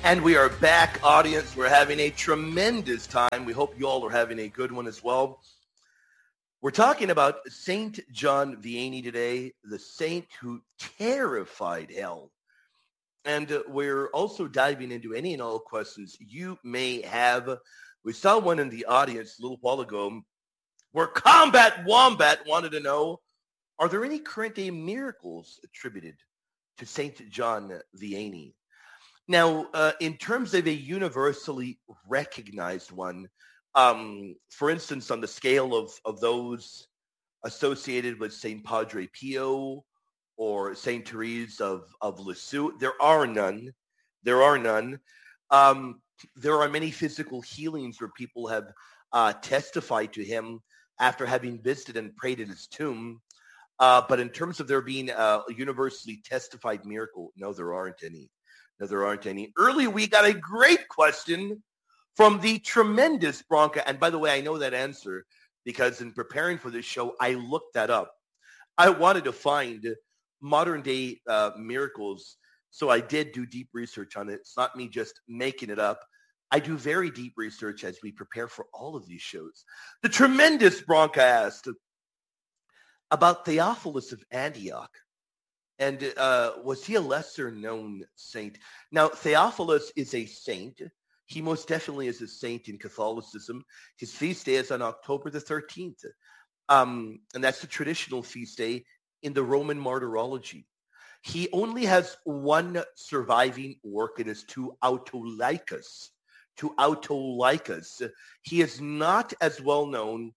And we are back, audience. We're having a tremendous time. We hope you all are having a good one as well. We're talking about Saint John Vianney today, the saint who terrified hell. And we're also diving into any and all questions you may have. We saw one in the audience a little while ago where Combat Wombat wanted to know, are there any current day miracles attributed to Saint John Vianney? Now, in terms of a universally recognized one, for instance, on the scale of those associated with St. Padre Pio or St. Therese of Lisieux, there are none. There are none. There are many physical healings where people have testified to him after having visited and prayed at his tomb. But in terms of there being a universally testified miracle, no, there aren't any. No, there aren't any. Earlier, we got a great question from the tremendous Bronca. And by the way, I know that answer because in preparing for this show, I looked that up. I wanted to find modern day miracles. So I did do deep research on it. It's not me just making it up. I do very deep research as we prepare for all of these shows. The tremendous Bronca asked about Theophilus of Antioch. And was he a lesser known saint? Now, Theophilus is a saint. He most definitely is a saint in Catholicism. His feast day is on October the 13th. And that's the traditional feast day in the Roman martyrology. He only has one surviving work, and it's To Autolycus. To Autolycus. He is not as well known.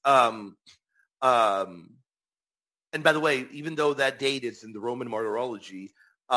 And by the way, even though that date is in the Roman martyrology,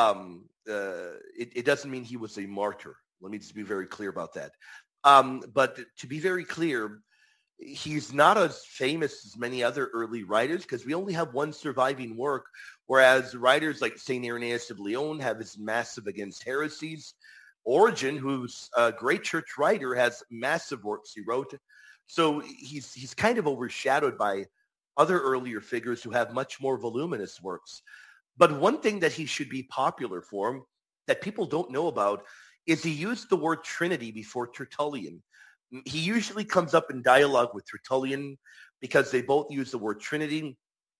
it doesn't mean he was a martyr. Let me just be very clear about that. But to be very clear, he's not as famous as many other early writers because we only have one surviving work, whereas writers like St. Irenaeus of Lyon have his Massive Against Heresies. Origen, who's a great church writer, has massive works he wrote. So he's kind of overshadowed by other earlier figures who have much more voluminous works. But one thing that he should be popular for that people don't know about is he used the word Trinity before Tertullian. He usually comes up in dialogue with Tertullian because they both use the word Trinity.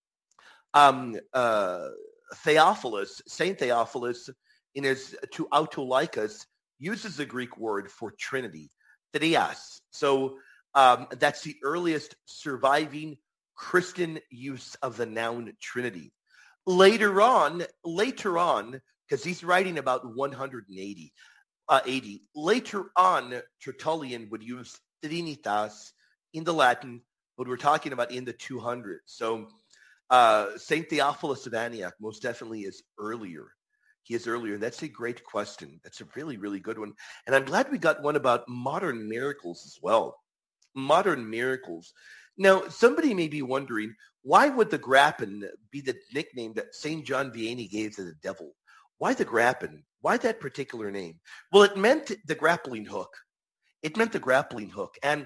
Theophilus, Saint Theophilus, in his To Autolycus, uses the Greek word for Trinity, Therias. So that's the earliest surviving Christian use of the noun Trinity. Later on, because he's writing about 180 AD, later on, Tertullian would use Trinitas in the Latin, but we're talking about in the 200s. So St. Theophilus of Antioch most definitely is earlier. He is earlier. That's a great question. That's a really, really good one. And I'm glad we got one about modern miracles as well. Modern miracles. Now, somebody may be wondering, why would the Grappen be the nickname that St. John Vianney gave to the devil? Why the Grappen? Why that particular name? Well, it meant the grappling hook. It meant the grappling hook. And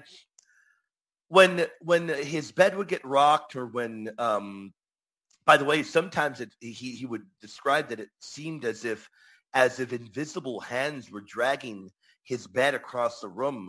when his bed would get rocked or when, by the way, sometimes he would describe that it seemed as if invisible hands were dragging his bed across the room.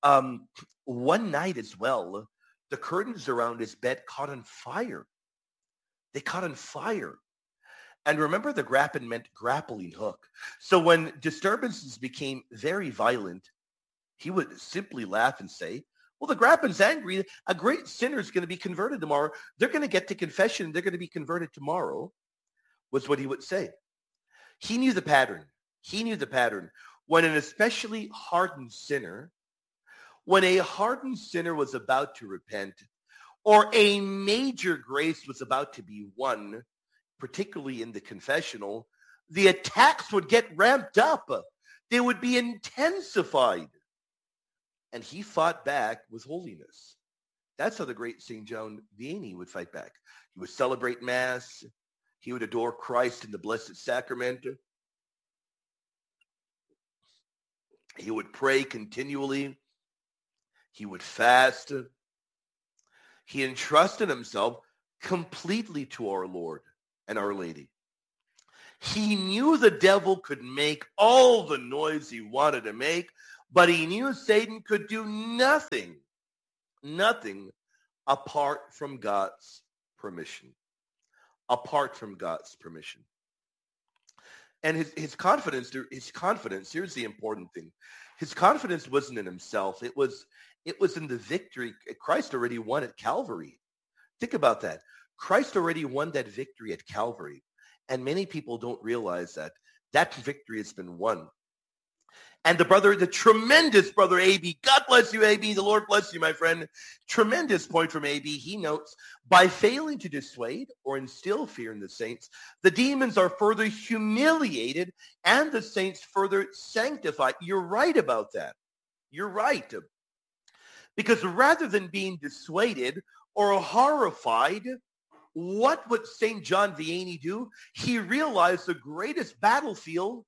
One night as well, the curtains around his bed caught on fire. They caught on fire. And remember, the Grappen meant grappling hook. So when disturbances became very violent, he would simply laugh and say, well, the Grappen's angry. A great sinner is going to be converted tomorrow. They're going to get to confession. They're going to be converted tomorrow, was what he would say. He knew the pattern. He knew the pattern. When an especially hardened sinner, when a hardened sinner was about to repent, or a major grace was about to be won, particularly in the confessional, the attacks would get ramped up. They would be intensified. And he fought back with holiness. That's how the great St. John Vianney would fight back. He would celebrate Mass. He would adore Christ in the Blessed Sacrament. He would pray continually. He would fast. He entrusted himself completely to our Lord and Our Lady. He knew the devil could make all the noise he wanted to make, but he knew Satan could do nothing apart from God's permission. Apart from God's permission. And his confidence, here's the important thing. His confidence wasn't in himself. It was in the victory Christ already won at Calvary. Think about that. Christ already won that victory at Calvary. And many people don't realize that victory has been won. And the tremendous brother AB, God bless you, AB, the Lord bless you, my friend. Tremendous point from AB. He notes, by failing to dissuade or instill fear in the saints, the demons are further humiliated and the saints further sanctified. You're right about that. You're right. Because rather than being dissuaded or horrified, what would St. John Vianney do? He realized the greatest battlefield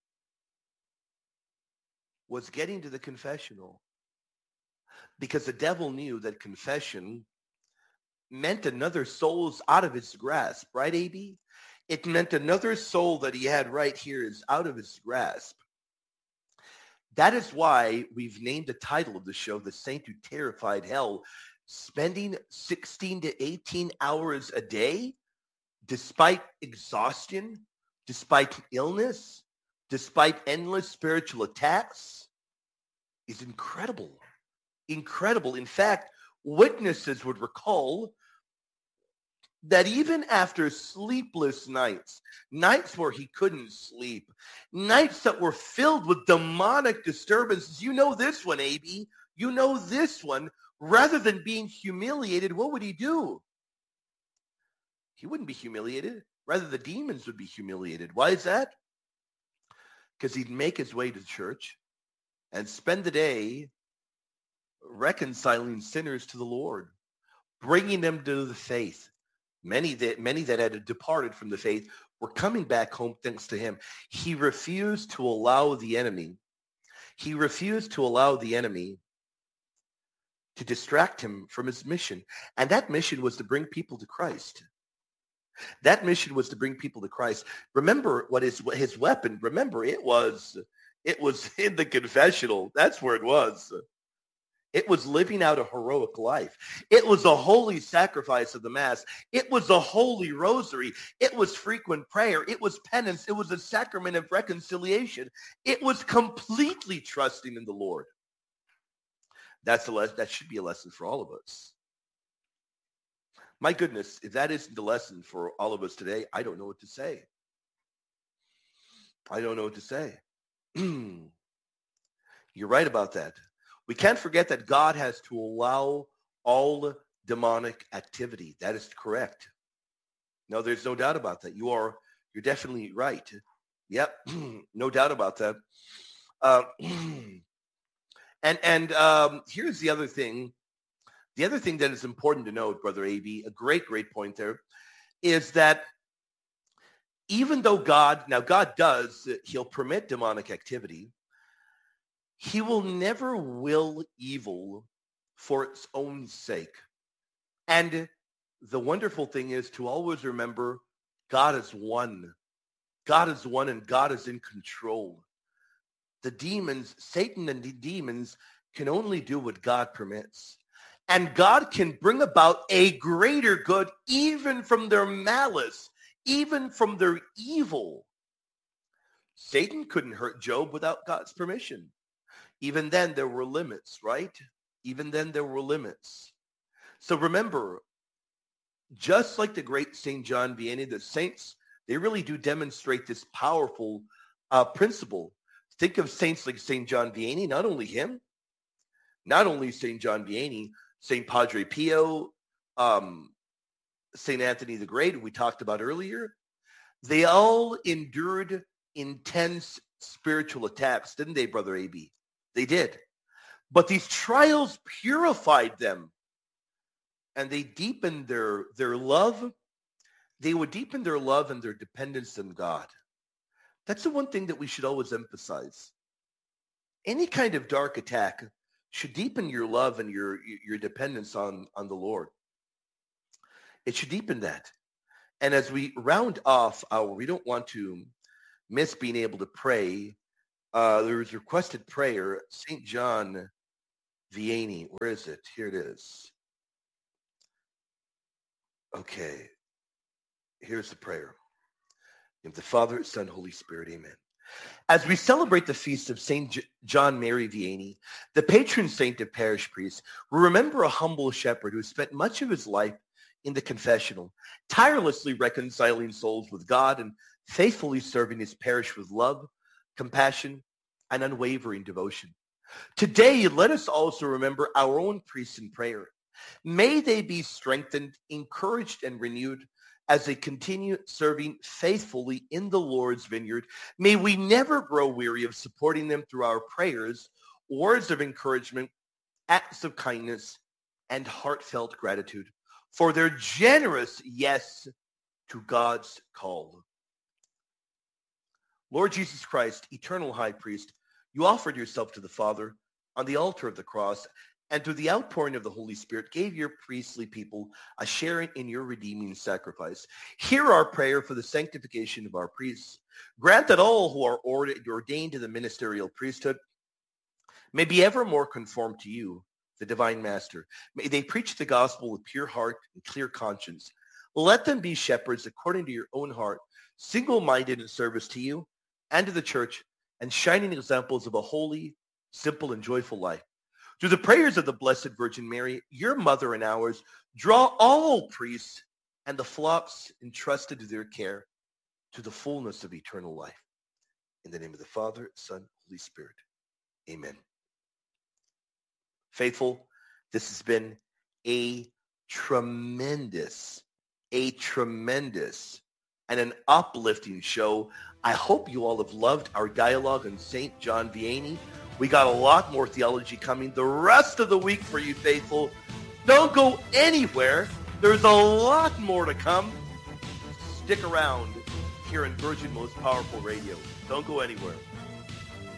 was getting to the confessional, because the devil knew that confession meant another soul's out of his grasp, right, AB? It meant another soul that he had right here is out of his grasp. That is why we've named the title of the show, The Saint Who Terrified Hell. Spending 16 to 18 hours a day, despite exhaustion, despite illness, despite endless spiritual attacks, is incredible. Incredible. In fact, witnesses would recall that even after sleepless nights, nights where he couldn't sleep, nights that were filled with demonic disturbances, you know this one, AB, you know this one, rather than being humiliated, what would he do? He wouldn't be humiliated. Rather, the demons would be humiliated. Why is that? Because he'd make his way to church and spend the day reconciling sinners to the Lord, bringing them to the faith. Many that had departed from the faith were coming back home thanks to him. He refused to allow the enemy. He refused to allow the enemy to distract him from his mission. And that mission was to bring people to Christ. That mission was to bring people to Christ. Remember what his weapon, remember, it was in the confessional. That's where it was. It was living out a heroic life. It was a holy sacrifice of the Mass. It was a holy rosary. It was frequent prayer. It was penance. It was a sacrament of reconciliation. It was completely trusting in the Lord. That should be a lesson for all of us. My goodness, if that isn't the lesson for all of us today, I don't know what to say. I don't know what to say. You're right about that. We can't forget that God has to allow all demonic activity. That is correct. No, there's no doubt about that. You're definitely right. Yep, no doubt about that. Here's the other thing. The other thing that is important to note, Brother AB, a great point there, is that even though God does, he'll permit demonic activity, he will never will evil for its own sake. And the wonderful thing is to always remember God has won. God has won and God is in control. The demons, Satan and the demons, can only do what God permits. And God can bring about a greater good even from their malice, even from their evil. Satan couldn't hurt Job without God's permission. Even then, there were limits, right? Even then, there were limits. So remember, just like the great St. John Vianney, the saints, they really do demonstrate this powerful principle. Think of saints like St. John Vianney, not only him, not only St. John Vianney, St. Padre Pio, St. Anthony the Great, we talked about earlier. They all endured intense spiritual attacks, didn't they, Brother AB? They did. But these trials purified them, and they deepened their love. They would deepen their love and their dependence on God. That's the one thing that we should always emphasize. Any kind of dark attack should deepen your love and your dependence on the Lord. It should deepen that. And as we round off we don't want to miss being able to pray. There was requested prayer, St. John Vianney. Where is it? Here it is. Okay. Here's the prayer. In the Father, Son, Holy Spirit, amen. As we celebrate the feast of St. John Mary Vianney, the patron saint of parish priests, we remember a humble shepherd who spent much of his life in the confessional, tirelessly reconciling souls with God and faithfully serving his parish with love, compassion, and unwavering devotion. Today, let us also remember our own priests in prayer. May they be strengthened, encouraged, and renewed as they continue serving faithfully in the Lord's vineyard. May we never grow weary of supporting them through our prayers, words of encouragement, acts of kindness, and heartfelt gratitude for their generous yes to God's call. Lord Jesus Christ, eternal high priest, you offered yourself to the Father on the altar of the cross, and through the outpouring of the Holy Spirit gave your priestly people a share in your redeeming sacrifice. Hear our prayer for the sanctification of our priests. Grant that all who are ordained to the ministerial priesthood may be ever more conformed to you, the divine master. May they preach the gospel with pure heart and clear conscience. Let them be shepherds according to your own heart, single-minded in service to you and to the church, and shining examples of a holy, simple, and joyful life. Through the prayers of the Blessed Virgin Mary, your mother and ours, draw all priests and the flocks entrusted to their care to the fullness of eternal life. In the name of the Father, Son, Holy Spirit. Amen. Faithful, this has been a tremendous and an uplifting show. I hope you all have loved our dialogue on St. John Vianney. We got a lot more theology coming the rest of the week for you, faithful. Don't go anywhere. There's a lot more to come. Stick around here in Virgin Most Powerful Radio. Don't go anywhere.